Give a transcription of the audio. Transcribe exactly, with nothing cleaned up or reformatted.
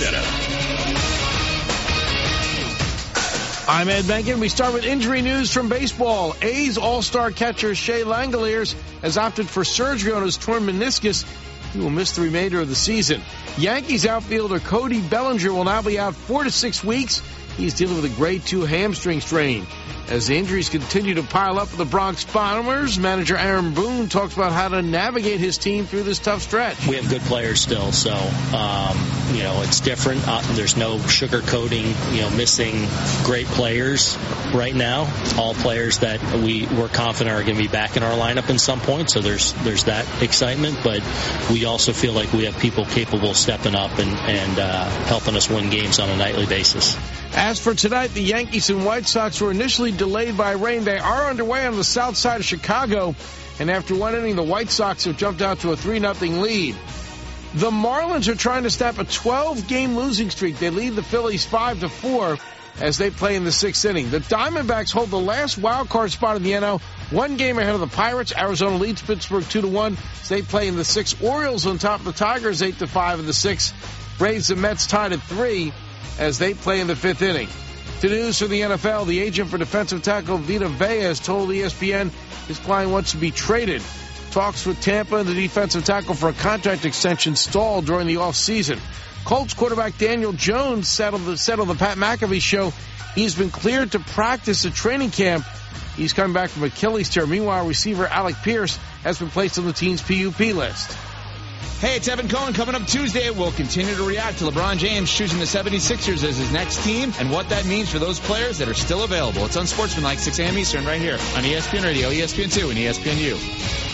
Center. I'm Ed Benkin. We start with injury news from baseball. A's all-star catcher Shea Langeliers has opted for surgery on his torn meniscus. He will miss the remainder of the season. Yankees outfielder Cody Bellinger will now be out four to six weeks. He's dealing with a grade two hamstring strain. As the injuries continue to pile up for the Bronx Bombers, manager Aaron Boone talks about how to navigate his team through this tough stretch. We have good players still, so um, you know it's different. Uh, there's no sugarcoating, you know, missing great players right now. All players that we we're confident are going to be back in our lineup at some point. So there's there's that excitement, but we also feel like we have people capable of stepping up and and uh, helping us win games on a nightly basis. As for tonight, the Yankees and White Sox were initially delayed by rain. They are underway on the south side of Chicago, and after one inning, the White Sox have jumped out to a three nothing lead. The Marlins are trying to snap a twelve-game losing streak. They lead the Phillies five to four as they play in the sixth inning. The Diamondbacks hold the last wild card spot in the N L, one game ahead of the Pirates. Arizona leads Pittsburgh two to one as they play in the sixth. Orioles on top of the Tigers eight to five in the sixth. Braves and Mets tied at three as they play in the fifth inning. To news for the N F L, the agent for defensive tackle Vita Vea has told E S P N his client wants to be traded. Talks with Tampa and the defensive tackle for a contract extension stalled during the offseason. Colts quarterback Daniel Jones said on the, said on the Pat McAfee show he's been cleared to practice at training camp. He's coming back from Achilles tear. Meanwhile, receiver Alec Pierce has been placed on the team's P U P list. Hey, it's Evan Cohen. Coming up Tuesday, we'll continue to react to LeBron James choosing the seventy-sixers as his next team and what that means for those players that are still available. It's Unsportsmanlike, six a.m. Eastern, right here on E S P N Radio, E S P N two, and E S P N U.